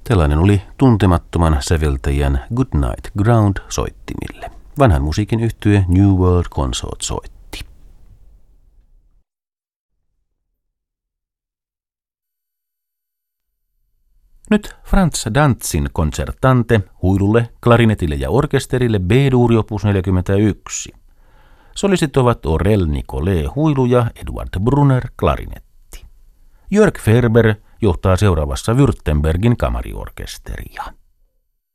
Tällainen oli tuntemattoman säveltäjän Goodnight Ground soittimille. Vanhan musiikin yhtye New World Consort soitti. Nyt Franz Dantzin konsertante huilulle, klarinetille ja orkesterille B-duuri opus 41. Solistit ovat Aurel Nicolet huilu ja Eduard Brunner klarinetti. Jörg Ferber johtaa seuraavassa Württembergin kamariorkesteria.